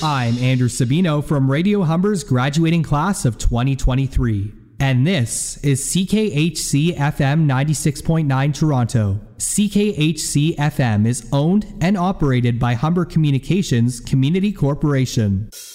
I'm Andrew Sabino from Radio Humber's graduating class of 2023. And this is CKHC FM 96.9 Toronto. CKHC FM is owned and operated by Humber Communications Community Corporation.